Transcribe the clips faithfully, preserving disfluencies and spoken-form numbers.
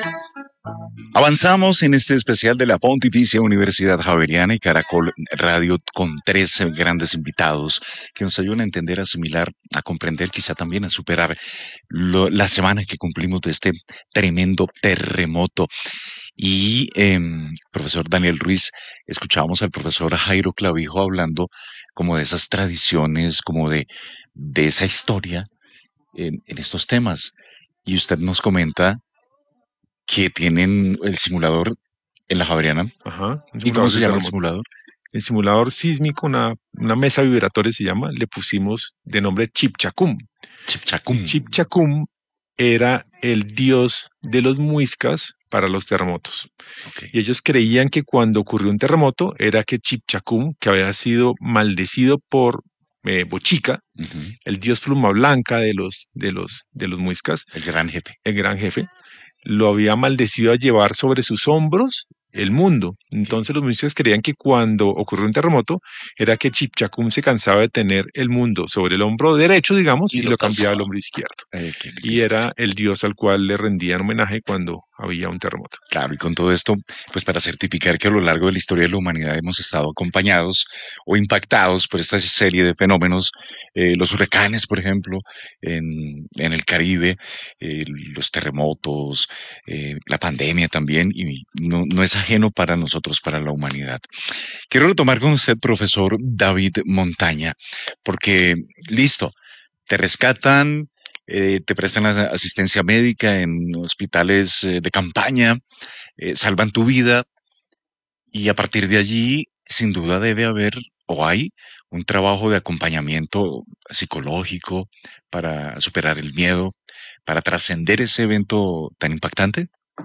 Avanzamos en este especial de la Pontificia Universidad Javeriana y Caracol Radio con tres grandes invitados que nos ayudan a entender, a asimilar, a comprender, quizá también a superar lo, la semana que cumplimos de este tremendo terremoto. Y, eh, profesor Daniel Ruiz, escuchábamos al profesor Jairo Clavijo hablando como de esas tradiciones, como de, de esa historia en, en estos temas. Y usted nos comenta que tienen el simulador en la Javeriana. Ajá, un ¿Y cómo simulador se de llama el terremoto. simulador? El simulador sísmico, una, una mesa vibratoria se llama, le pusimos de nombre Chipchacum. Chipchacum. Chipchacum era el dios de los muiscas para los terremotos. Okay. Y ellos creían que cuando ocurrió un terremoto era que Chipchacum, que había sido maldecido por eh, Bochica, uh-huh. el dios pluma blanca de los, de los, de los muiscas, el gran jefe, el gran jefe, lo había maldecido a llevar sobre sus hombros el mundo. Entonces los muiscas creían que cuando ocurrió un terremoto era que Chipchacum se cansaba de tener el mundo sobre el hombro derecho, digamos, y, y lo, lo cambiaba al hombro izquierdo. Eh, y era el dios al cual le rendían homenaje cuando había un terremoto. Claro, y con todo esto, pues para certificar que a lo largo de la historia de la humanidad hemos estado acompañados o impactados por esta serie de fenómenos, eh, los huracanes, por ejemplo, en, en el Caribe, eh, los terremotos, eh, la pandemia también, y no, no es ajeno para nosotros, para la humanidad. Quiero retomar con usted, profesor David Montaña, porque, listo, te rescatan, Eh, te prestan asistencia médica en hospitales eh, de campaña, eh, salvan tu vida y a partir de allí sin duda debe haber o hay un trabajo de acompañamiento psicológico para superar el miedo, para trascender ese evento tan impactante.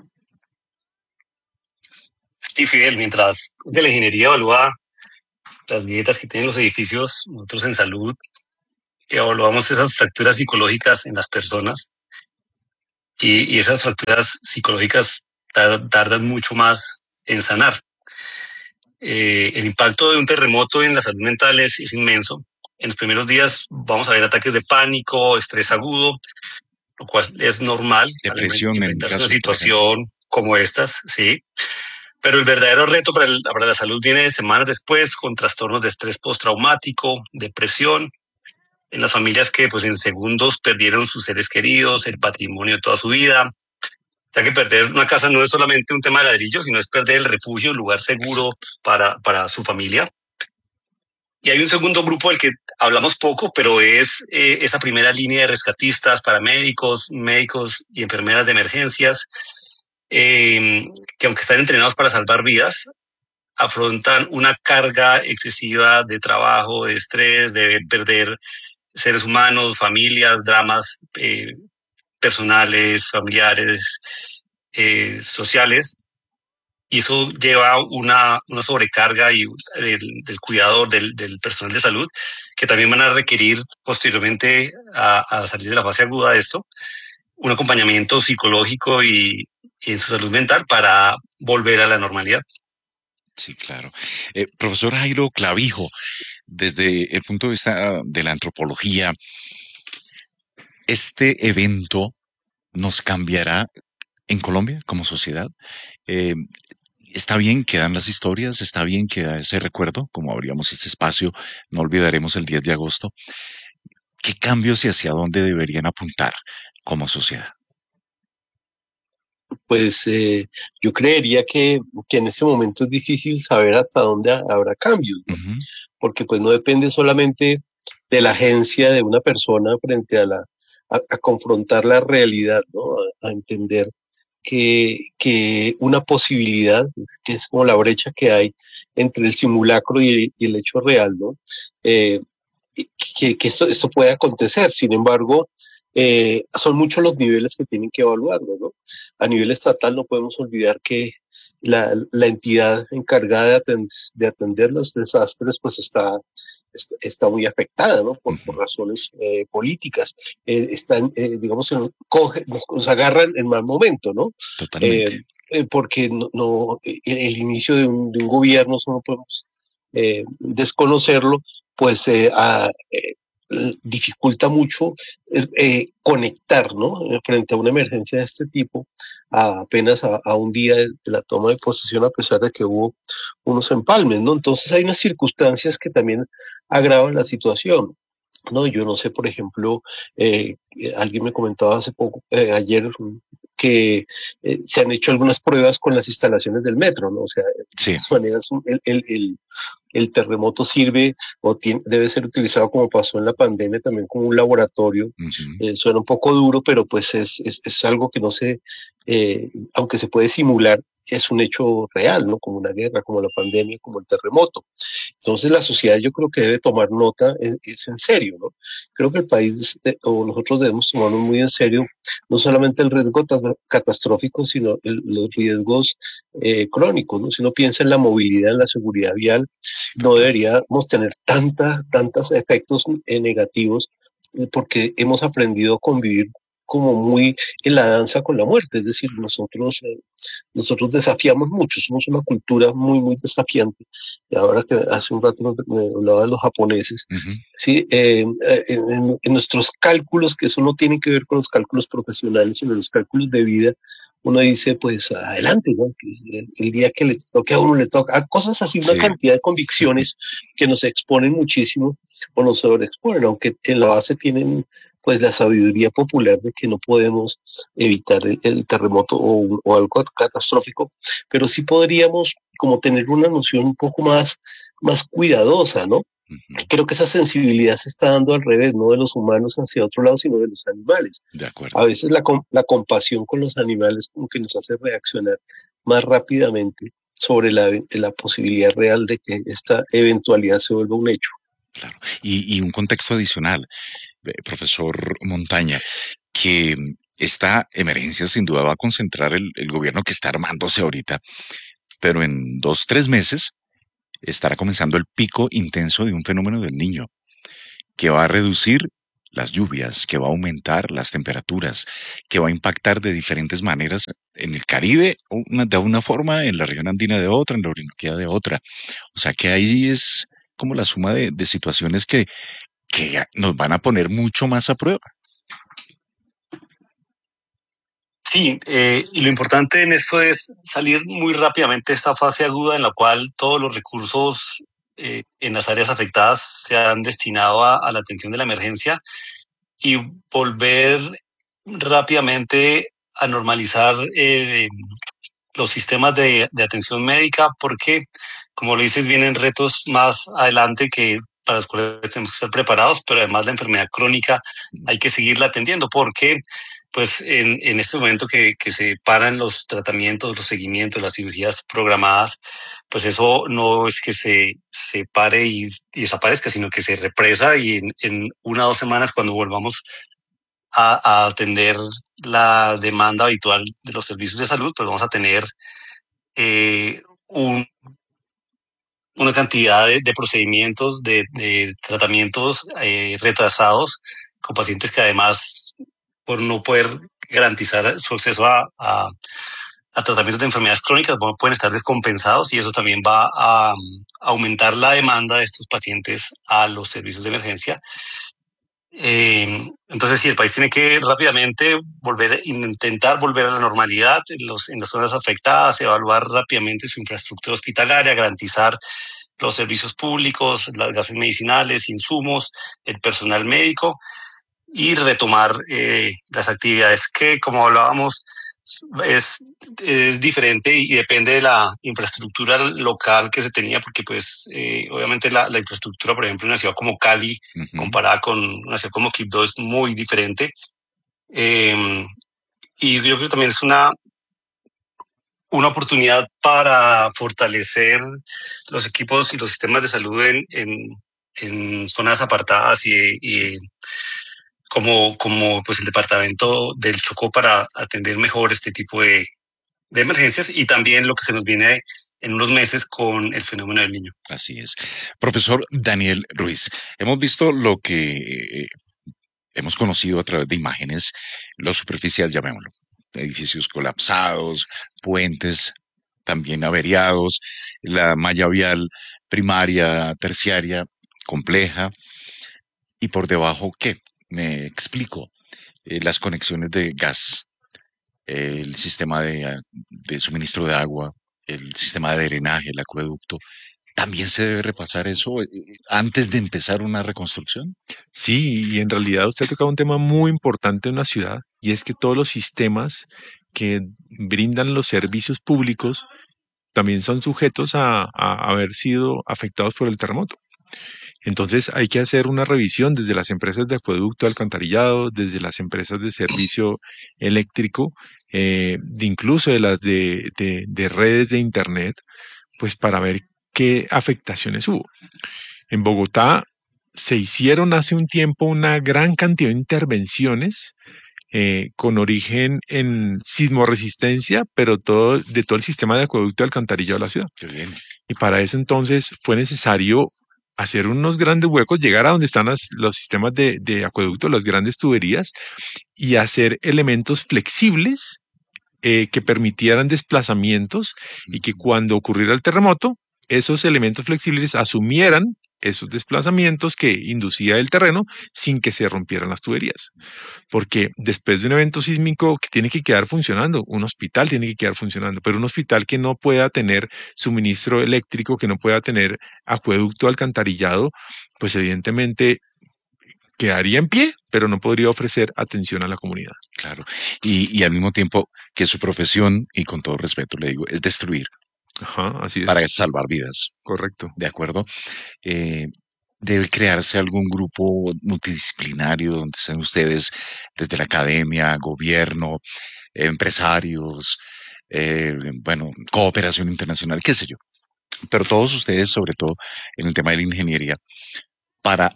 Sí, Fidel, mientras de la ingeniería evalúa las grietas que tienen los edificios, nosotros en salud evaluamos esas fracturas psicológicas en las personas y, y esas fracturas psicológicas tar, tardan mucho más en sanar. Eh, el impacto de un terremoto en la salud mental es, es inmenso. En los primeros días vamos a ver ataques de pánico, estrés agudo, lo cual es normal. Depresión en mi caso, una situación como estas, sí. Pero el verdadero reto para, el, para la salud viene semanas después, con trastornos de estrés postraumático, depresión, en las familias que pues en segundos perdieron sus seres queridos, el patrimonio de toda su vida. O sea que perder una casa no es solamente un tema de ladrillos, sino es perder el refugio, el lugar seguro para, para su familia. Y hay un segundo grupo del que hablamos poco, pero es eh, esa primera línea de rescatistas, paramédicos, médicos y enfermeras de emergencias, eh, que aunque están entrenados para salvar vidas, afrontan una carga excesiva de trabajo, de estrés, de perder seres humanos, familias, dramas eh, personales, familiares, eh, sociales, y eso lleva una, una sobrecarga y, del, del cuidador, del, del personal de salud, que también van a requerir posteriormente a, a salir de la fase aguda de esto, un acompañamiento psicológico y, y en su salud mental para volver a la normalidad. Sí, claro. Eh, profesor Jairo Clavijo, desde el punto de vista de la antropología, ¿este evento nos cambiará en Colombia como sociedad? Eh, está bien, quedan las historias, está bien, queda ese recuerdo, como abríamos este espacio, no olvidaremos el diez de agosto. ¿Qué cambios y hacia dónde deberían apuntar como sociedad? Pues eh, yo creería que, que en este momento es difícil saber hasta dónde habrá cambios, ¿no? Uh-huh. Porque pues no depende solamente de la agencia de una persona frente a la a, a confrontar la realidad, ¿no? A, a entender que, que una posibilidad, que es como la brecha que hay entre el simulacro y, y el hecho real, ¿no? Eh, que, que esto, esto puede acontecer. Sin embargo, eh, son muchos los niveles que tienen que evaluarlo, ¿no? A nivel estatal no podemos olvidar que la, la entidad encargada de, atend de atender los desastres pues está, está, está muy afectada, ¿no? Por, por razones eh, políticas. Eh, están, eh, digamos, en, coge, nos agarran en mal momento, ¿no? Totalmente. Eh, eh, porque no, no, el inicio de un, de un gobierno no podemos eh, desconocerlo, pues eh, a, eh, eh, dificulta mucho eh, eh, conectar, ¿no? Frente a una emergencia de este tipo, a apenas a, a un día de, de la toma de posesión, a pesar de que hubo unos empalmes, ¿no? Entonces hay unas circunstancias que también agravan la situación. No, yo no sé, por ejemplo, eh, alguien me comentaba hace poco, eh, ayer, que eh, se han hecho algunas pruebas con las instalaciones del metro, ¿no? O sea, Sí. de todas maneras, el, el, el, el terremoto sirve o tiene, debe ser utilizado, como pasó en la pandemia, también como un laboratorio. Uh-huh. Eh, suena un poco duro, pero pues es, es, es algo que no se, eh, aunque se puede simular, es un hecho real, ¿no? Como una guerra, como la pandemia, como el terremoto. Entonces la sociedad, yo creo que debe tomar nota, es, es en serio, ¿no? Creo que el país de, o nosotros debemos tomarnos muy en serio no solamente el riesgo catastrófico, sino el, los riesgos eh, crónicos, ¿no? Si uno piensa en la movilidad, en la seguridad vial, no deberíamos tener tantas, tantos efectos eh, negativos, eh, porque hemos aprendido a convivir como muy en la danza con la muerte, es decir, nosotros, eh, nosotros desafiamos mucho, somos una cultura muy, muy desafiante. Y ahora que hace un rato me hablaba de los japoneses, uh-huh. ¿Sí? eh, en, en nuestros cálculos, que eso no tiene que ver con los cálculos profesionales, sino los cálculos de vida, uno dice, pues adelante, ¿no? El día que le toque a uno le toca, cosas así, una sí. cantidad de convicciones que nos exponen muchísimo o nos sobreexponen, aunque en la base tienen pues la sabiduría popular de que no podemos evitar el, el terremoto o, o algo catastrófico, pero sí podríamos como tener una noción un poco más, más cuidadosa, ¿no? Uh-huh. Creo que esa sensibilidad se está dando al revés, no de los humanos hacia otro lado, sino de los animales. De acuerdo. A veces la, la compasión con los animales como que nos hace reaccionar más rápidamente sobre la, la posibilidad real de que esta eventualidad se vuelva un hecho. Claro. Y, y un contexto adicional, profesor Montaña, que esta emergencia sin duda va a concentrar el, el gobierno que está armándose ahorita, pero en dos, tres meses estará comenzando el pico intenso de un fenómeno del Niño, que va a reducir las lluvias, que va a aumentar las temperaturas, que va a impactar de diferentes maneras en el Caribe una, de una forma, en la región andina de otra, en la Orinoquía de otra. O sea que ahí es como la suma de, de situaciones que, que nos van a poner mucho más a prueba. Sí, eh, y lo importante en esto es salir muy rápidamente de esta fase aguda en la cual todos los recursos eh, en las áreas afectadas se han destinado a, a la atención de la emergencia y volver rápidamente a normalizar eh, los sistemas de, de atención médica, porque, como lo dices, vienen retos más adelante que para los cuales tenemos que estar preparados, pero además la enfermedad crónica hay que seguirla atendiendo, porque pues en, en este momento que, que se paran los tratamientos, los seguimientos, las cirugías programadas, pues eso no es que se, se pare y, y desaparezca, sino que se represa y en, en una o dos semanas, cuando volvamos a, a atender la demanda habitual de los servicios de salud, pues vamos a tener eh, un, una cantidad de, de procedimientos, de, de tratamientos eh, retrasados con pacientes que además, por no poder garantizar su acceso a, a, a tratamientos de enfermedades crónicas, bueno, pueden estar descompensados y eso también va a, a aumentar la demanda de estos pacientes a los servicios de emergencia. Eh, entonces, sí, el país tiene que rápidamente volver, intentar volver a la normalidad en, los, en las zonas afectadas, evaluar rápidamente su infraestructura hospitalaria, garantizar los servicios públicos, las gases medicinales, insumos, el personal médico y retomar eh, las actividades que, como hablábamos, es, es diferente y depende de la infraestructura local que se tenía, porque pues eh, obviamente la, la infraestructura, por ejemplo, en una ciudad como Cali, uh-huh. comparada con una ciudad como Quibdó, es muy diferente. Eh, y yo creo que también es una, una oportunidad para fortalecer los equipos y los sistemas de salud en, en, en zonas apartadas y, y como, como pues el departamento del Chocó para atender mejor este tipo de, de emergencias y también lo que se nos viene en unos meses con el fenómeno del Niño. Así es. Profesor Daniel Ruiz, hemos visto lo que eh, hemos conocido a través de imágenes, lo superficial, llamémoslo, edificios colapsados, puentes también averiados, la malla vial primaria, terciaria, compleja. ¿Y por debajo qué? Me explico. Eh, las conexiones de gas, eh, el sistema de, ah, de suministro de agua, el sistema de drenaje, el acueducto. ¿También se debe repasar eso eh, antes de empezar una reconstrucción? Sí, y en realidad usted ha tocado un tema muy importante en una ciudad, y es que todos los sistemas que brindan los servicios públicos también son sujetos a, a haber sido afectados por el terremoto. Entonces hay que hacer una revisión desde las empresas de acueducto, alcantarillado, desde las empresas de servicio eléctrico, eh, de incluso de las de, de, de redes de Internet, pues para ver qué afectaciones hubo. En Bogotá se hicieron hace un tiempo una gran cantidad de intervenciones eh, con origen en sismoresistencia, pero todo, de todo el sistema de acueducto y alcantarillado de la ciudad. Qué bien. Y para eso entonces fue necesario hacer unos grandes huecos, llegar a donde están las, los sistemas de, de acueducto, las grandes tuberías, y hacer elementos flexibles eh, que permitieran desplazamientos y que cuando ocurriera el terremoto, esos elementos flexibles asumieran esos desplazamientos que inducía el terreno sin que se rompieran las tuberías. Porque después de un evento sísmico que tiene que quedar funcionando, un hospital tiene que quedar funcionando, pero un hospital que no pueda tener suministro eléctrico, que no pueda tener acueducto alcantarillado, pues evidentemente quedaría en pie, pero no podría ofrecer atención a la comunidad. Claro. Y, y al mismo tiempo que su profesión, y con todo respeto le digo, es destruir. Ajá, así es. Para salvar vidas. Correcto. ¿De acuerdo? Eh, debe crearse algún grupo multidisciplinario donde estén ustedes desde la academia, gobierno, empresarios, eh, bueno, cooperación internacional, qué sé yo. Pero todos ustedes, sobre todo en el tema de la ingeniería, para,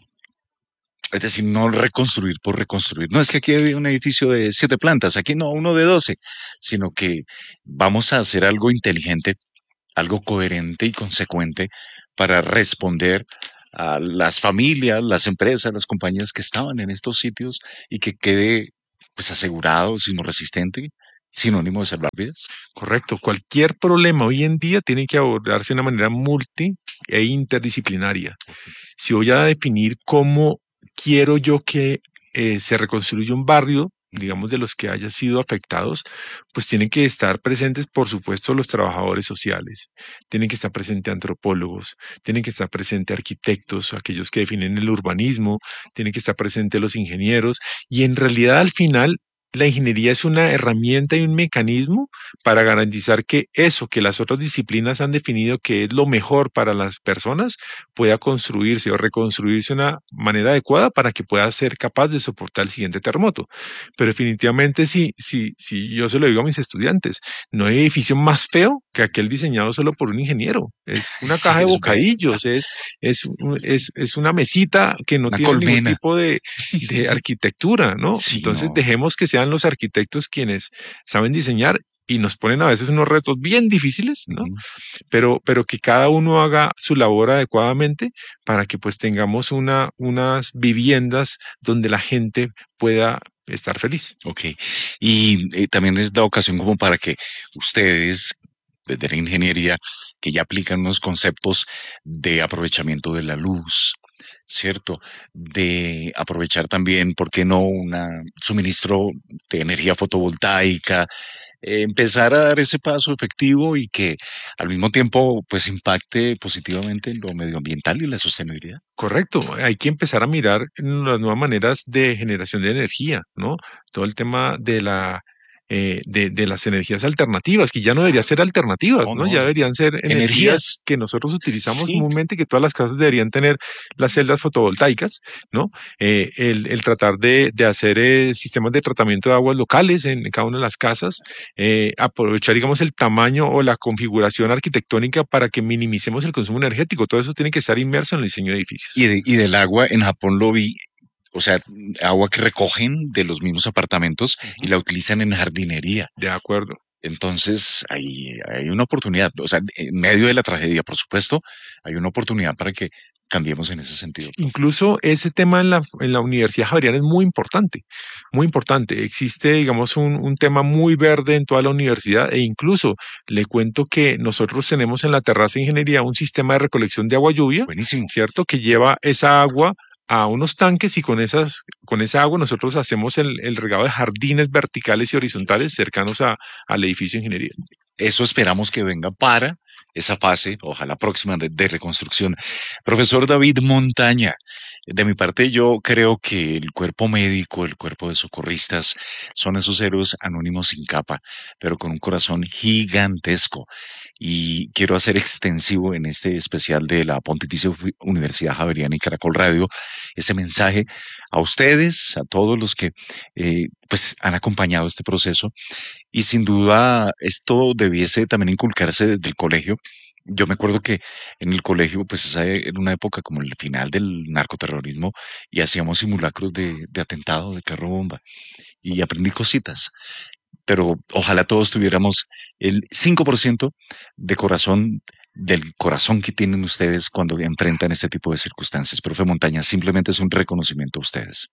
es decir, no reconstruir por reconstruir. No es que aquí hay un edificio de siete plantas, aquí no, uno de doce, sino que vamos a hacer algo inteligente, algo coherente y consecuente para responder a las familias, las empresas, las compañías que estaban en estos sitios y que quede pues asegurado, sino resistente, sinónimo de salvar vidas. Correcto. Cualquier problema hoy en día tiene que abordarse de una manera multi e interdisciplinaria. Si voy a definir cómo quiero yo que eh, se reconstruya un barrio, digamos, de los que hayan sido afectados, pues tienen que estar presentes, por supuesto, los trabajadores sociales, tienen que estar presentes antropólogos, tienen que estar presentes arquitectos, aquellos que definen el urbanismo, tienen que estar presentes los ingenieros, y en realidad al final la ingeniería es una herramienta y un mecanismo para garantizar que eso que las otras disciplinas han definido que es lo mejor para las personas pueda construirse o reconstruirse de una manera adecuada para que pueda ser capaz de soportar el siguiente terremoto. Pero definitivamente sí, sí, sí, yo se lo digo a mis estudiantes, no hay edificio más feo que aquel diseñado solo por un ingeniero. Es una Sí, caja de es bocadillos, es, es, es, es una mesita que no una tiene ningún colmena. tipo de, de arquitectura, ¿no? Sí, Entonces no. dejemos que sean los arquitectos quienes saben diseñar y nos ponen a veces unos retos bien difíciles, ¿no? Ujú. Pero, pero que cada uno haga su labor adecuadamente para que pues tengamos una, unas viviendas donde la gente pueda estar feliz. Ok. Y eh, también es da ocasión como para que ustedes, desde la ingeniería, que ya aplican unos conceptos de aprovechamiento de la luz, ¿cierto? De aprovechar también, ¿por qué no?, un suministro de energía fotovoltaica, eh, empezar a dar ese paso efectivo y que al mismo tiempo pues impacte positivamente en lo medioambiental y la sostenibilidad. Correcto, hay que empezar a mirar las nuevas maneras de generación de energía, ¿no? Todo el tema de la eh, de, de las energías alternativas, que ya no deberían ser alternativas, No, ¿no? no, Ya deberían ser energías energías, que nosotros utilizamos sí, comúnmente, que todas las casas deberían tener las celdas fotovoltaicas, ¿no? Eh, el, el tratar de, de hacer eh, sistemas de tratamiento de aguas locales en cada una de las casas, eh, aprovechar, digamos, el tamaño o la configuración arquitectónica para que minimicemos el consumo energético. Todo eso tiene que estar inmerso en el diseño de edificios. y, de- y del agua en Japón lo vi, o sea, agua que recogen de los mismos apartamentos y Ujú. la utilizan en jardinería. De acuerdo. Entonces, hay, hay una oportunidad, o sea, en medio de la tragedia, por supuesto, hay una oportunidad para que cambiemos en ese sentido. Incluso ese tema en la, en la Universidad Javeriana es muy importante, muy importante. Existe, digamos, un, un tema muy verde en toda la universidad e incluso le cuento que nosotros tenemos en la terraza de ingeniería un sistema de recolección de agua lluvia, Buenísimo. ¿cierto? Que lleva esa agua a unos tanques y con, esas, con esa agua nosotros hacemos el, el regado de jardines verticales y horizontales cercanos a, al edificio de ingeniería. Eso esperamos que venga para esa fase, ojalá próxima, de, de reconstrucción. Profesor David Montaña, de mi parte yo creo que el cuerpo médico, el cuerpo de socorristas, son esos héroes anónimos sin capa, pero con un corazón gigantesco. Y quiero hacer extensivo en este especial de la Pontificia Universidad Javeriana y Caracol Radio ese mensaje a ustedes, a todos los que eh, pues han acompañado este proceso. Y sin duda esto debiese también inculcarse desde el colegio. Yo me acuerdo que en el colegio, pues esa era una época como el final del narcoterrorismo y hacíamos simulacros de, de atentado, de carro bomba y aprendí cositas. Pero ojalá todos tuviéramos el cinco por ciento de corazón, del corazón que tienen ustedes cuando enfrentan este tipo de circunstancias. Profe Montaña, simplemente es un reconocimiento a ustedes.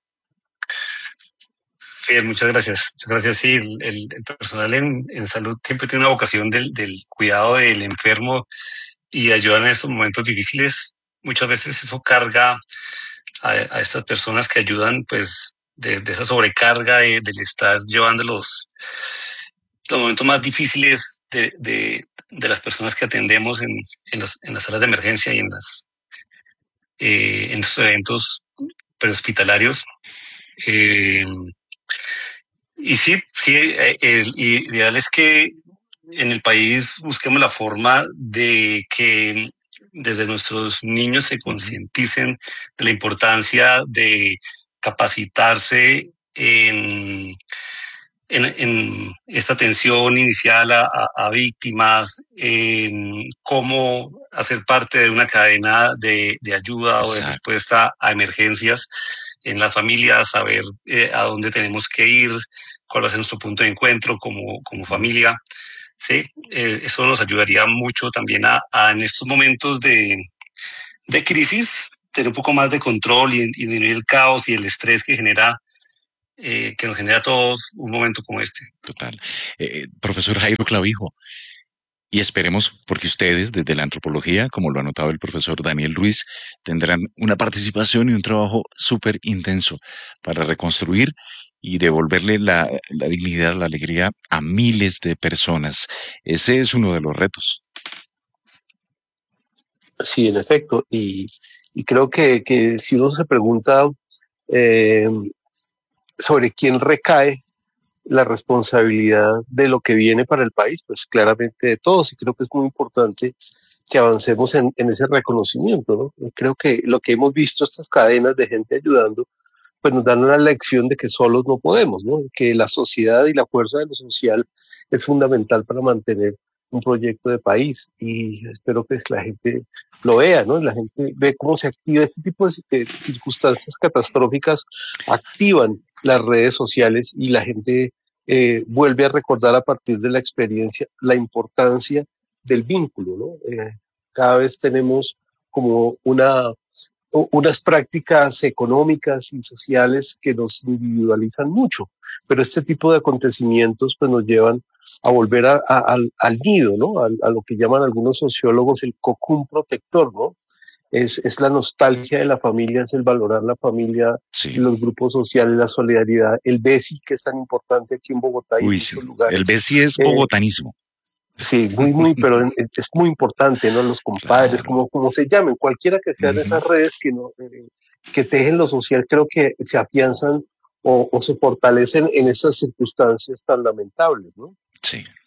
Sí, muchas gracias. Muchas gracias. Sí, el, el, el personal en, en salud siempre tiene una vocación del, del cuidado del enfermo y ayudar en estos momentos difíciles. Muchas veces eso carga a, a estas personas que ayudan, pues, de, de esa sobrecarga de, del estar llevando los, los momentos más difíciles de, de, de las personas que atendemos en, en, las, en las salas de emergencia y en, las, eh, en los eventos prehospitalarios. Eh, Y sí, sí, eh, el ideal es que en el país busquemos la forma de que desde nuestros niños se concienticen de la importancia de capacitarse en, en, en esta atención inicial a, a, a víctimas, en cómo hacer parte de una cadena de, de ayuda Exacto. o de respuesta a emergencias en las familias, saber eh, a dónde tenemos que ir, cuál va a ser nuestro punto de encuentro como, como familia. Sí, eh, eso nos ayudaría mucho también a, a en estos momentos de, de crisis tener un poco más de control y, y disminuir el caos y el estrés que genera eh, que nos genera a todos un momento como este. Total. Eh, profesor Jairo Clavijo, y esperemos, porque ustedes desde la antropología, como lo ha notado el profesor Daniel Ruiz, tendrán una participación y un trabajo súper intenso para reconstruir y devolverle la, la dignidad, la alegría a miles de personas. Ese es uno de los retos. Sí, en efecto. Y, y creo que, que si uno se pregunta eh, sobre quién recae la responsabilidad de lo que viene para el país, pues claramente de todos, y creo que es muy importante que avancemos en, en ese reconocimiento, ¿no? Creo que lo que hemos visto, estas cadenas de gente ayudando, pues nos dan una lección de que solos no podemos, ¿no? Que la sociedad y la fuerza de lo social es fundamental para mantener un proyecto de país, y espero que la gente lo vea, ¿no? La gente ve cómo se activa este tipo de circunstancias catastróficas, activan las redes sociales y la gente eh, vuelve a recordar a partir de la experiencia la importancia del vínculo, ¿no? Eh, cada vez tenemos como una, unas prácticas económicas y sociales que nos individualizan mucho, pero este tipo de acontecimientos pues nos llevan a volver a, a, al, al nido, ¿no? A, a lo que llaman algunos sociólogos el cocún protector, ¿no? Es, es la nostalgia de la familia, es el valorar la familia, sí. los grupos sociales, la solidaridad, el BESI, que es tan importante aquí en Bogotá y Uy, en sí. muchos lugares. El BESI es bogotanismo. Eh, sí, muy, muy, pero es muy importante, ¿no? Los compadres, claro. como, como se llamen, cualquiera que sean uh-huh. esas redes que, no, eh, que tejen lo social, creo que se afianzan o, o se fortalecen en estas circunstancias tan lamentables, ¿no? Sí.